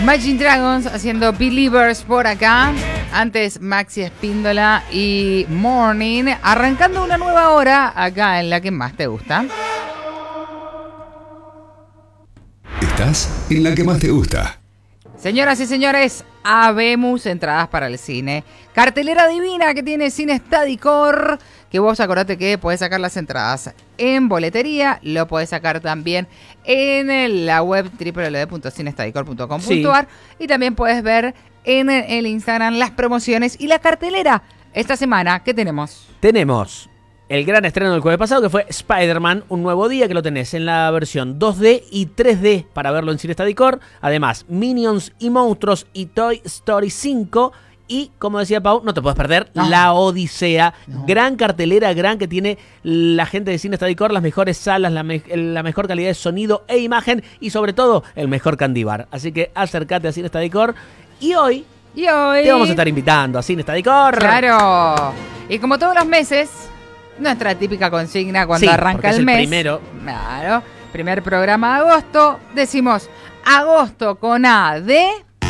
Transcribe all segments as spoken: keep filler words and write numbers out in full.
Imagine Dragons haciendo Believers por acá. Antes Maxi Espíndola y Morning. Arrancando una nueva hora acá en la que más te gusta. Estás en la que más te gusta. Señoras y señores, habemos entradas para el cine. Cartelera divina que tiene Cine Stadicor. Que vos acordate que podés sacar las entradas en boletería. Lo podés sacar también en la web doble u doble u doble u punto cinestadicor punto com punto a r. Sí. Y también puedes ver en el Instagram las promociones y la cartelera. Esta semana, ¿qué tenemos? Tenemos el gran estreno del jueves pasado, que fue Spider-Man, un nuevo día, que lo tenés en la versión dos D y tres D para verlo en Cine Stadicor. Además, Minions y Monstruos y Toy Story cinco. Y, como decía Pau, no te puedes perder no. La Odisea. No. Gran cartelera, gran que tiene la gente de Cine Stadicor, las mejores salas, la, me- la mejor calidad de sonido e imagen y, sobre todo, el mejor candy bar. Así que acércate a Cine Stadicor. Y hoy, y hoy te vamos a estar invitando a Cine Stadicor. Claro. Y como todos los meses, nuestra típica consigna cuando sí, arranca el, es el mes. primero. Claro. Primer programa de agosto. Decimos agosto con A de...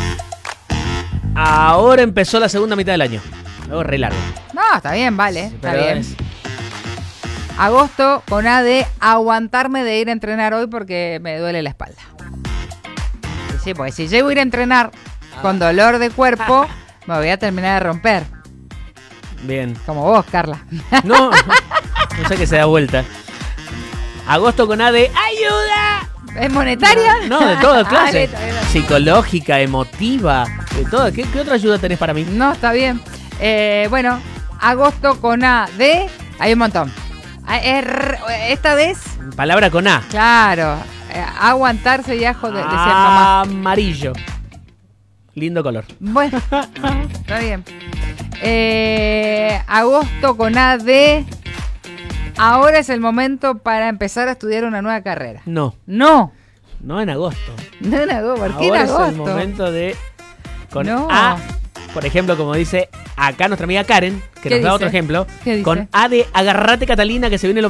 Ahora empezó la segunda mitad del año. Algo re largo. No, está bien, vale. Sí, está bien. Es... Agosto con A de aguantarme de ir a entrenar hoy porque me duele la espalda. Y sí, porque si llego a ir a entrenar ah. con dolor de cuerpo, me voy a terminar de romper. Bien. Como vos, Carla. No, no sé que se da vuelta. Agosto con A de ¡ayuda! ¿Es monetaria? No, no de todas clases. Ah, psicológica, emotiva, de todo. ¿Qué, ¿Qué otra ayuda tenés para mí? No, está bien. Eh, bueno, agosto con A de... Hay un montón. Esta vez... Palabra con A. Claro. Eh, aguantarse y ajo de, decía mamá. Amarillo. Lindo color. Bueno, está bien. Eh, agosto con A de... Ahora es el momento para empezar a estudiar una nueva carrera. No. No. No en agosto. No en agosto. ¿Por qué Ahora en agosto? es el momento de... Con no. A, por ejemplo, como dice acá nuestra amiga Karen, que nos dice? da otro ejemplo. ¿Qué dice? Con A de agarrate Catalina, que se viene lo